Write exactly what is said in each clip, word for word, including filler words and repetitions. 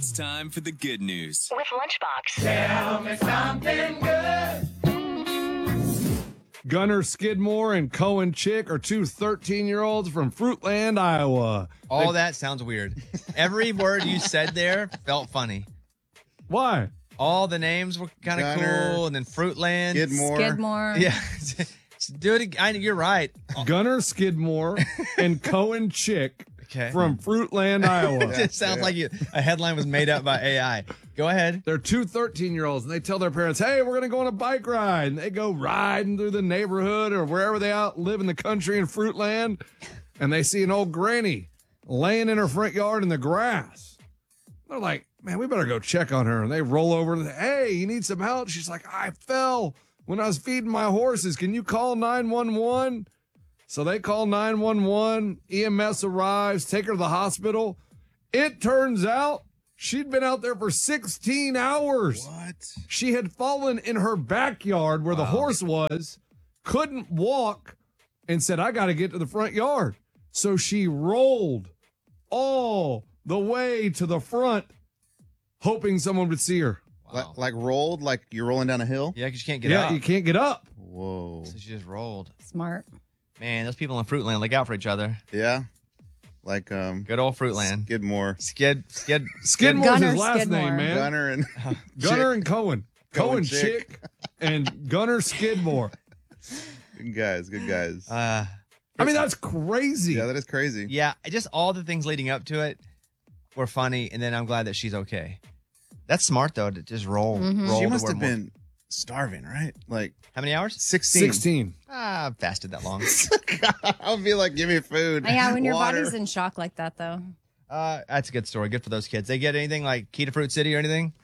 It's time for the good news with Lunchbox. Tell me something good. Gunner Skidmore and Cohen Chick are two thirteen-year-olds from Fruitland, Iowa. All They- that sounds weird. Every word you said there felt funny. Why? All the names were kind of Gunner, cool, and then Fruitland. Skidmore. Skidmore. Yeah. Do it again. I, you're right. Gunner Skidmore and Cohen Chick Okay. from Fruitland, Iowa. It sounds like you, a headline was made up by A I. Go ahead. They're two thirteen-year-olds, and they tell their parents, hey, we're going to go on a bike ride. And they go riding through the neighborhood or wherever they out live in the country in Fruitland, and they see an old granny laying in her front yard in the grass. They're like, man, we better go check on her. And they roll over and say, hey, you need some help? She's like, I fell when I was feeding my horses. Can you call nine one one? So they call nine one one. E M S arrives, take her to the hospital. It turns out she'd been out there for sixteen hours. What? She had fallen in her backyard where the horse was, couldn't walk, and said, I got to get to the front yard. So she rolled all the way to the front, hoping someone would see her. Like, like rolled, like you're rolling down a hill? Yeah, because you can't get yeah, up. you can't get up. Whoa. So she just rolled. Smart. Man, those people in Fruitland look out for each other. Yeah. Like um Good old Fruitland. Skidmore. Skid, skid, Skidmore's Gunner his last Skidmore. name, man. Gunner and Gunner and Cohen. Cohen Cohen Chick. Chick and Gunner Skidmore. good guys, good guys. Uh, I mean, that's crazy. yeah, that is crazy. yeah, just all the things leading up to it were funny, and then I'm glad that she's okay. That's smart though to just roll. Mhm. roll She to must where have more- been starving, right? Like How many hours? sixteen. sixteen. Ah, I've fasted that long. I'll be like, give me food. Yeah, when your water. body's in shock like that, though. Uh, that's a good story. Good for those kids. They get anything like Key to Fruit City or anything?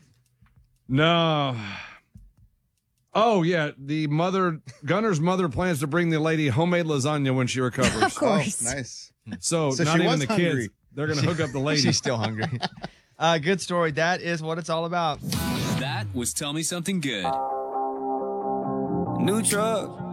No. Oh, yeah. The mother, Gunner's mother plans to bring the lady homemade lasagna when she recovers. Of course. Oh, nice. So, So not she even was the hungry. kids. They're going to hook up the lady. She's still hungry. uh, good story. That is what it's all about. That was Tell Me Something Good. New truck,